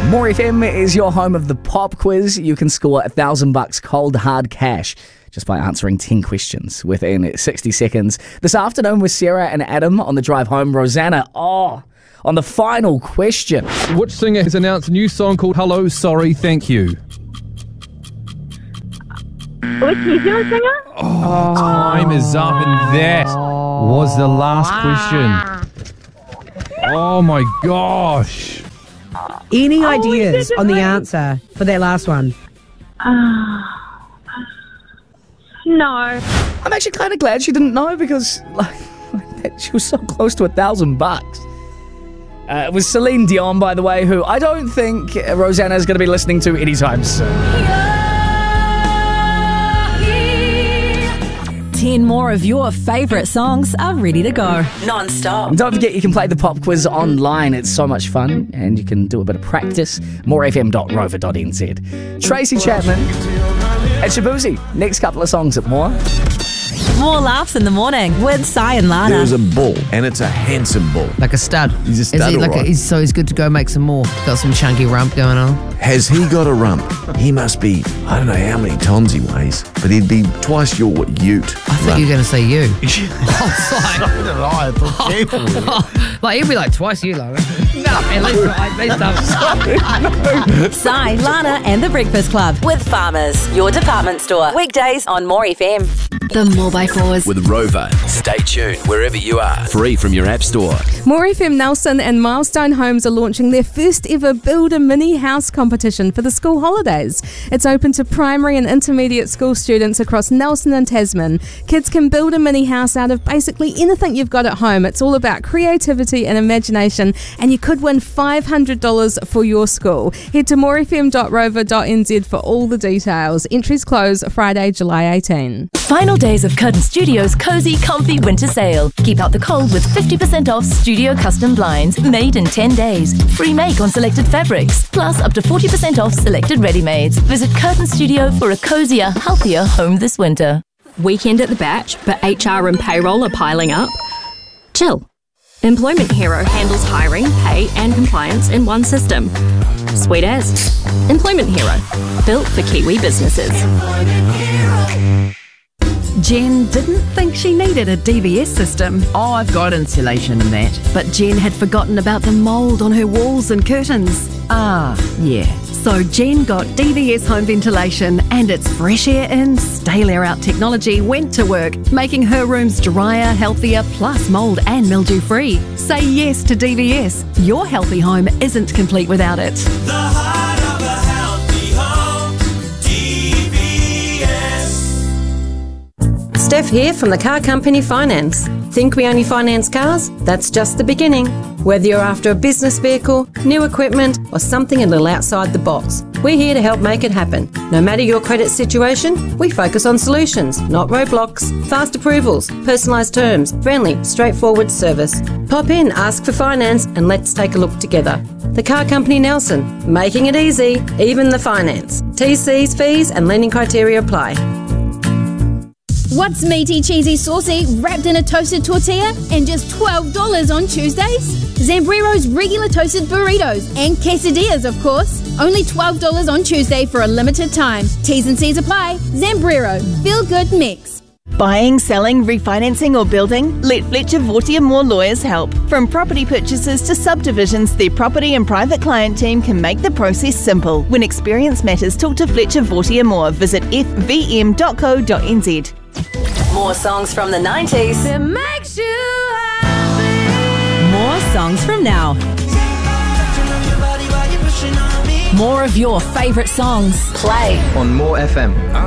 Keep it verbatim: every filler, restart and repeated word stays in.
More F M is your home of the pop quiz. You can score a thousand bucks cold hard cash just by answering ten questions within sixty seconds. This afternoon with Sarah and Adam on the drive home. Rosanna, oh, on the final question. Which singer has announced a new song called Hello, Sorry, Thank You? Which New Zealand singer? Oh, time is up, and that was the last question. Oh my gosh. Any Oh, ideas we did on the it. answer for that last one? Uh, no. I'm actually kind of glad she didn't know because like, she was so close to a thousand bucks. Uh, it was Celine Dion, by the way, who I don't think Rosanna is going to be listening to anytime soon. Ten more of your favourite songs are ready to go. Non-stop. And don't forget you can play the pop quiz online. It's so much fun and you can do a bit of practice. more f m dot rover dot n z. Tracy Chapman and Shabuzi. Next couple of songs at More. More laughs in the morning with Sai and Lana. There's a bull, and it's a handsome bull. Like a stud. He's a stud, Is he like all a, right. he's, so he's good to go make some more. Got some chunky rump going on. Has he got a rump? He must be, I don't know how many tons he weighs, but he'd be twice your ute. I thought you were going to say you. Like, he'd be like twice you, like. No, at least, at least I'm Sai, Lana and The Breakfast Club with Farmers, your department store. Weekdays on More F M. The more by fours. With Rover. Stay tuned wherever you are. Free from your app store. More F M Nelson and Milestone Homes are launching their first ever Build a Mini House competition for the school holidays. It's open to primary and intermediate school students across Nelson and Tasman. Kids can build a mini house out of basically anything you've got at home. It's all about creativity and imagination, and you could win five hundred dollars for your school. Head to more f m dot rover dot n z for all the details. Entries close Friday, July eighteenth. Final days of Curtain Studios' cozy, comfy winter sale. Keep out the cold with fifty percent off studio custom blinds made in ten days. Free make on selected fabrics, plus up to forty percent off selected ready-mades. Visit Curtain Studio for a cozier, healthier home this winter. Weekend at the Batch, but H R and payroll are piling up? Chill. Employment Hero handles hiring, pay and compliance in one system. Sweet as. Employment Hero. Built for Kiwi businesses. Jen didn't think she needed a D V S system. Oh, I've got insulation and that. But Jen had forgotten about the mould on her walls and curtains. Ah, yeah. So Jen got D V S home ventilation, and its fresh air in, stale air out technology went to work, making her rooms drier, healthier, plus mould and mildew free. Say yes to D V S. Your healthy home isn't complete without it. The heart of a healthy home, D V S. Steph here from the Car Company Finance. Think we only finance cars? That's just the beginning. Whether you're after a business vehicle, new equipment, or something a little outside the box, we're here to help make it happen. No matter your credit situation, we focus on solutions, not roadblocks. Fast approvals, personalised terms, friendly, straightforward service. Pop in, ask for finance, and let's take a look together. The Car Company Nelson, making it easy, even the finance. T Cs, fees, and lending criteria apply. What's meaty, cheesy, saucy, wrapped in a toasted tortilla and just twelve dollars on Tuesdays? Zambrero's regular toasted burritos and quesadillas, of course. Only twelve dollars on Tuesday for a limited time. T's and C's apply. Zambrero. Feel good mix. Buying, selling, refinancing or building? Let Fletcher Vortier Moore Lawyers help. From property purchases to subdivisions, their property and private client team can make the process simple. When experience matters, talk to Fletcher Vortier Moore. Visit f v m dot co dot n z. More songs from the nineties. That makes you happy. More songs from now. More of your favourite songs. Play on More F M.